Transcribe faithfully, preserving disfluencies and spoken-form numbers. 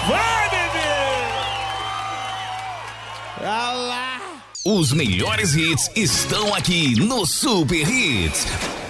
Vai, bebê! Olá! Os melhores hits estão aqui no Super Hits.